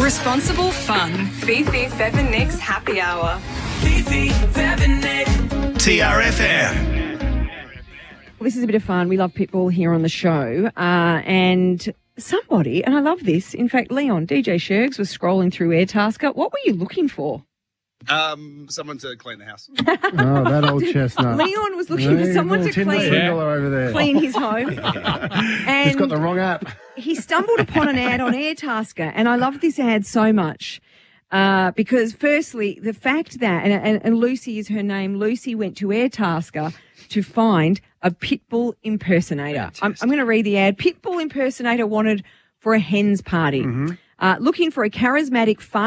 Responsible fun. Fifi Fev and Nick's Happy Hour. Fifi, Fev and Nick. TRFM. Well, this is a bit of fun. We love Pitbull here on the show. And somebody, and I love this, in fact, Leon, DJ Shergs was scrolling through Airtasker. What were you looking for? Someone to clean the house. Oh, that old chestnut. Leon was looking for someone to clean his home. And He's got the wrong app. he stumbled upon an ad on Airtasker, and I love this ad so much because, firstly, the fact that, and Lucy is her name, Lucy went to Airtasker to find a Pitbull impersonator. I'm going to read the ad. Pitbull impersonator wanted for a hen's party. Looking for a charismatic, fun